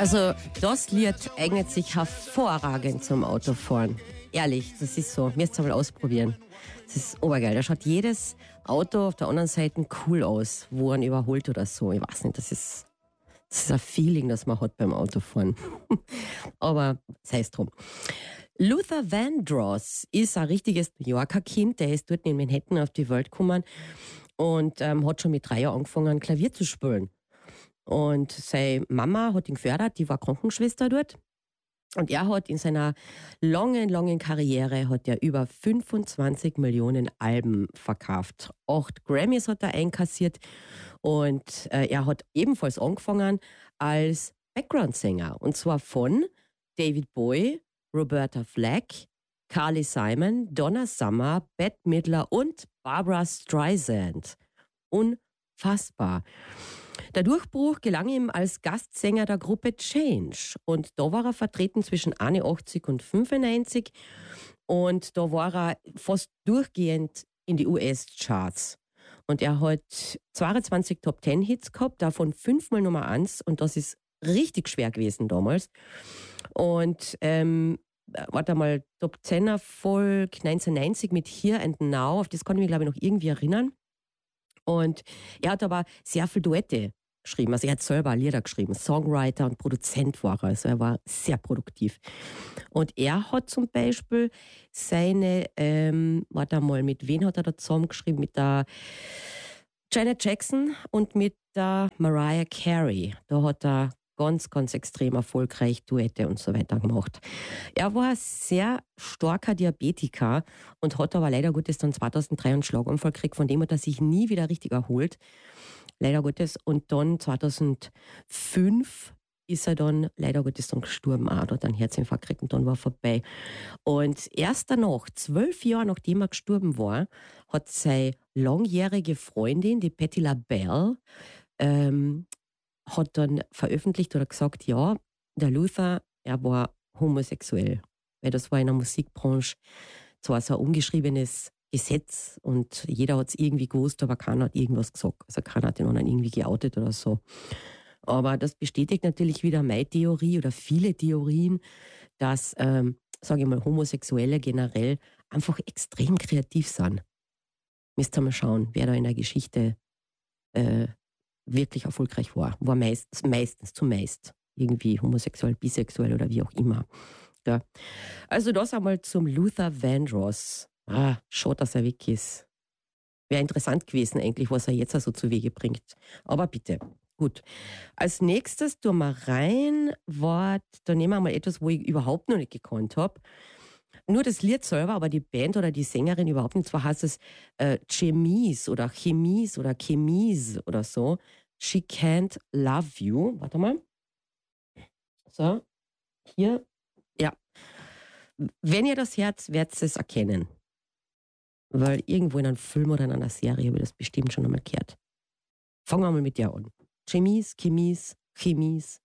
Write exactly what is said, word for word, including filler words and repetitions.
Also das Lied eignet sich hervorragend zum Autofahren. Ehrlich, das ist so. Müsst ihr mal ausprobieren. Das ist obergeil. Da schaut jedes Auto auf der anderen Seite cool aus, wo man überholt oder so. Ich weiß nicht, das ist, das ist ein Feeling, das man hat beim Autofahren. Aber sei es drum. Luther Vandross ist ein richtiges New Yorker Kind. Der ist dort in Manhattan auf die Welt gekommen und ähm, hat schon mit drei Jahren angefangen, Klavier zu spielen. Und seine Mama hat ihn gefördert, die war Krankenschwester dort. Und er hat in seiner langen, langen Karriere hat er über fünfundzwanzig Millionen Alben verkauft. Acht Grammys hat er einkassiert und äh, er hat ebenfalls angefangen als Background-Sänger. Und zwar von David Bowie, Roberta Flack, Carly Simon, Donna Summer, Bette Midler und Barbra Streisand. Unfassbar. Der Durchbruch gelang ihm als Gastsänger der Gruppe Change. Und da war er vertreten zwischen einundachtzig und fünfundneunzig. Und da war er fast durchgehend in die U S-Charts. Und er hat zweiundzwanzig Top-Ten-Hits gehabt, davon fünfmal Nummer eins. Und das ist richtig schwer gewesen damals. Und ähm, warte mal, Top-Ten-Erfolg neunzehnhundertneunzig mit Here and Now, auf das kann ich mich, glaube ich, noch irgendwie erinnern. Und er hat aber sehr viele Duette geschrieben. Also er hat selber Lieder geschrieben, Songwriter und Produzent war er. Also er war sehr produktiv. Und er hat zum Beispiel seine, ähm, warte mal, mit wem hat er da zusammengeschrieben? Mit der Janet Jackson und mit der Mariah Carey. Da hat er ganz, ganz extrem erfolgreich Duette und so weiter gemacht. Er war ein sehr starker Diabetiker und hat aber leider Gottes dann zweitausenddrei einen Schlaganfall gekriegt, von dem hat er sich nie wieder richtig erholt. Leider Gottes. Und dann zweitausendfünf ist er dann leider Gottes dann gestorben. Auch, hat einen Herzinfarkt gekriegt und dann war er vorbei. Und erst danach, zwölf Jahre nachdem er gestorben war, hat seine langjährige Freundin, die Patti LaBelle, ähm, hat dann veröffentlicht oder gesagt, ja, der Luther, er war homosexuell. Weil das war in der Musikbranche zwar so ein ungeschriebenes Gesetz und jeder hat es irgendwie gewusst, aber keiner hat irgendwas gesagt. Also keiner hat den anderen irgendwie geoutet oder so. Aber das bestätigt natürlich wieder meine Theorie oder viele Theorien, dass, ähm, sage ich mal, Homosexuelle generell einfach extrem kreativ sind. Müsst ihr mal schauen, wer da in der Geschichte äh, wirklich erfolgreich war. War meist, meistens, zumeist irgendwie homosexuell, bisexuell oder wie auch immer. Ja. Also das einmal zum Luther Vandross. Ah, schade, dass er weg ist. Wäre interessant gewesen eigentlich, was er jetzt so zu Wege bringt. Aber bitte, gut. Als nächstes tun wir rein, Wort, da nehmen wir mal etwas, wo ich überhaupt noch nicht gekannt habe. Nur das Lied selber, aber die Band oder die Sängerin überhaupt nicht. Zwar heißt es äh, Chemise oder Chemise oder Chemise oder so. She Can't Love You. Warte mal. So, hier. Ja. Wenn ihr das hört, werdet ihr es erkennen. Weil irgendwo in einem Film oder in einer Serie habe ich das bestimmt schon einmal gehört. Fangen wir mal mit der an. Chemise, Chemise, Chemise.